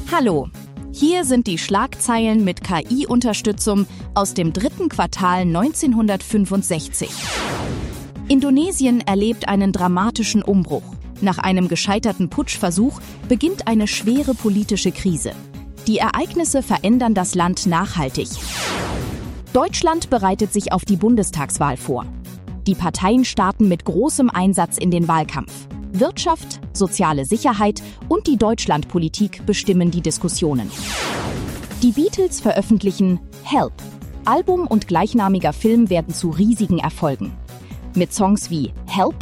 Hallo, hier sind die Schlagzeilen mit KI-Unterstützung aus dem 3. Quartal 1965. Indonesien erlebt einen dramatischen Umbruch. Nach einem gescheiterten Putschversuch beginnt eine schwere politische Krise. Die Ereignisse verändern das Land nachhaltig. Deutschland bereitet sich auf die Bundestagswahl vor. Die Parteien starten mit großem Einsatz in den Wahlkampf. Wirtschaft, soziale Sicherheit und die Deutschlandpolitik bestimmen die Diskussionen. Die Beatles veröffentlichen Help. Album und gleichnamiger Film werden zu riesigen Erfolgen. Mit Songs wie Help